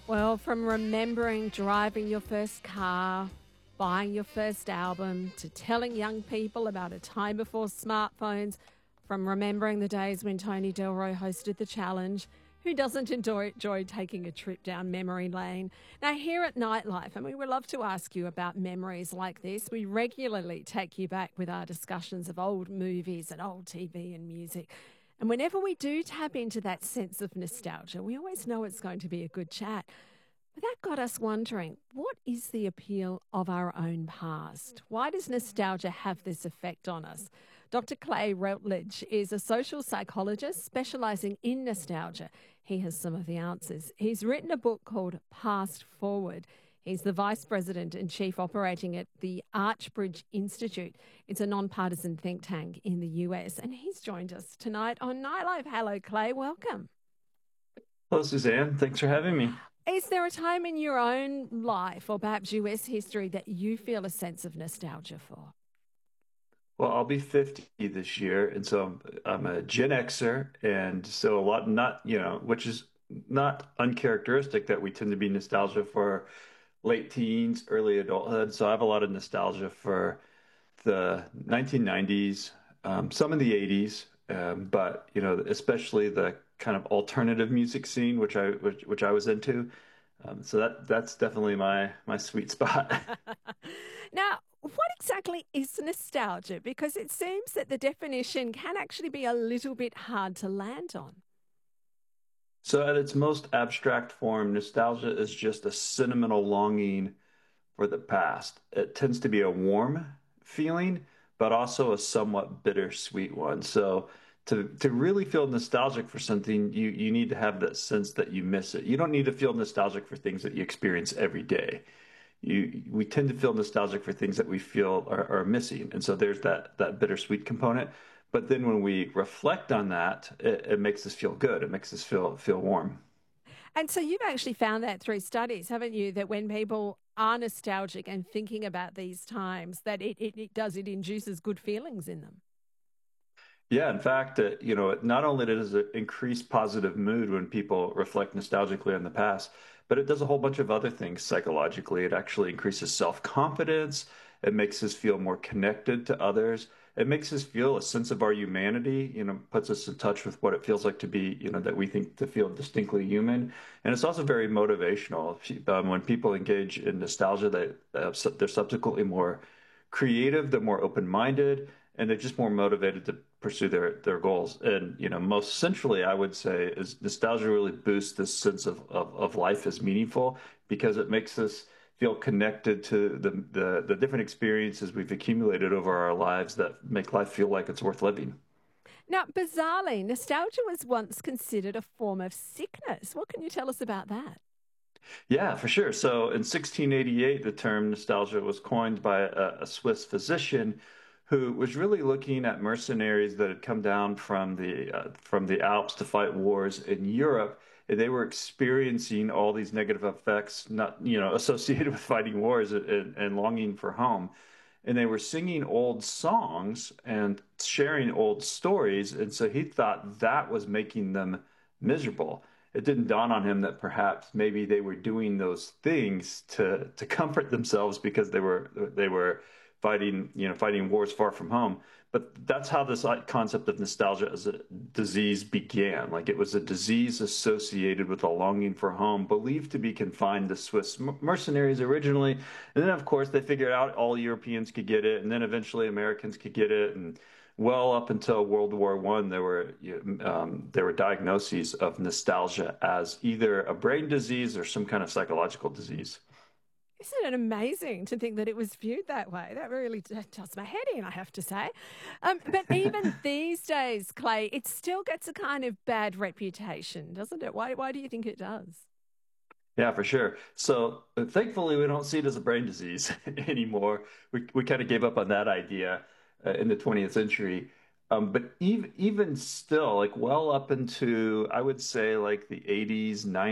Well, from remembering driving your first car, buying your first album, to telling young people about a time before smartphones, from remembering the days when Tony Delroy hosted The Challenge, who doesn't enjoy taking a trip down memory lane? Now, here at Nightlife, and we would love to ask you about memories like this, we regularly take you back with our discussions of old movies and old TV and music. And whenever we do tap into that sense of nostalgia, we always know it's going to be a good chat. But that got us wondering, what is the appeal of our own past? Why does nostalgia have this effect on us? Dr. Clay Routledge is a social psychologist specialising in nostalgia. He has some of the answers. He's written a book called Past Forward. He's the Vice President and Chief Operating at the Archbridge Institute. It's a nonpartisan think tank in the US. And he's joined us tonight on Nightlife. Hello, Clay. Welcome. Hello, Suzanne. Thanks for having me. Is there a time in your own life or perhaps US history that you feel a sense of nostalgia for? Well, I'll be 50 this year, and so I'm a Gen Xer, and so a lot not, which is not uncharacteristic that we tend to be nostalgia for late teens, early adulthood. So I have a lot of nostalgia for the 1990s, some in the 80s, but especially the kind of alternative music scene, which I was into. So that's definitely my sweet spot. Now, what exactly is nostalgia? Because it seems that the definition can actually be a little bit hard to land on. So at its most abstract form, nostalgia is just a sentimental longing for the past. It tends to be a warm feeling, but also a somewhat bittersweet one. So to really feel nostalgic for something, you need to have that sense that you miss it. You don't need to feel nostalgic for things that you experience every day. We tend to feel nostalgic for things that we feel are missing, and so there's that bittersweet component. But then when we reflect on that, it makes us feel good. It makes us feel warm. And so you've actually found that through studies, haven't you, that when people are nostalgic and thinking about these times, that it induces good feelings in them. Yeah, in fact, not only does it increase positive mood when people reflect nostalgically on the past, but it does a whole bunch of other things psychologically. It actually increases self-confidence. It makes us feel more connected to others. It makes us feel a sense of our humanity, puts us in touch with what it feels like to be, that we think to feel distinctly human. And it's also very motivational. When people engage in nostalgia, they're subsequently more creative, they're more open-minded, and they're just more motivated to pursue their goals. And most centrally, I would say, is nostalgia really boosts this sense of life as meaningful because it makes us feel connected to the different experiences we've accumulated over our lives that make life feel like it's worth living. Now, bizarrely, nostalgia was once considered a form of sickness. What can you tell us about that? Yeah, for sure. So in 1688, the term nostalgia was coined by a Swiss physician who was really looking at mercenaries that had come down from the Alps to fight wars in Europe. And they were experiencing all these negative effects, not associated with fighting wars and longing for home. And they were singing old songs and sharing old stories. And so he thought that was making them miserable. It didn't dawn on him that perhaps maybe they were doing those things to comfort themselves because they were fighting wars far from home. But that's how this concept of nostalgia as a disease began. Like it was a disease associated with a longing for home, believed to be confined to Swiss mercenaries originally. And then, of course, they figured out all Europeans could get it, and then eventually Americans could get it. And well, up until World War One, there were diagnoses of nostalgia as either a brain disease or some kind of psychological disease. Isn't it amazing to think that it was viewed that way? That really does my head in, I have to say. But even these days, Clay, it still gets a kind of bad reputation, doesn't it? Why do you think it does? Yeah, for sure. So thankfully, we don't see it as a brain disease anymore. We kind of gave up on that idea in the 20th century. But even still, like well up into I would say like the 80s, 90s.